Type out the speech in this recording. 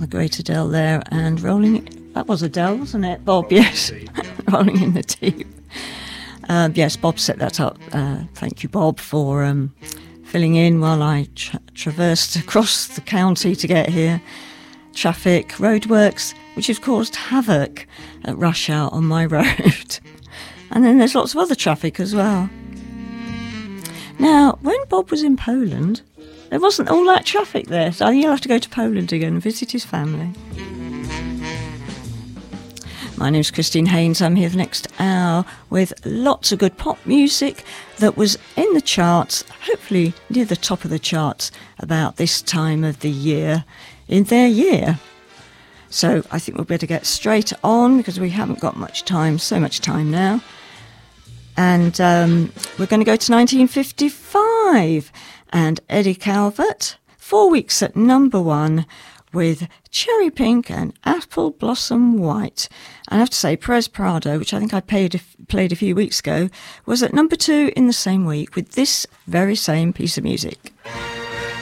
the great Adele there, and that was Adele, wasn't it, Bob? Yes, Rolling in the Deep. Yes, Bob set that up. Thank you, Bob, for filling in while I traversed across the county to get here. Traffic, roadworks, which has caused havoc at rush hour on my road. And then there's lots of other traffic as well. Now, when Bob was in Poland, there wasn't all that traffic there, so he'll have to go to Poland again and visit his family. My name's Christine Haynes. I'm here the next hour with lots of good pop music that was in the charts, hopefully near the top of the charts about this time of the year, in their year. So I think we'll better get straight on because we haven't got so much time now. And we're going to go to 1955 and Eddie Calvert, 4 weeks at number 1 with Cherry Pink and Apple Blossom White. And I have to say, Perez Prado, which I think I played a few weeks ago, was at number 2 in the same week with this very same piece of music.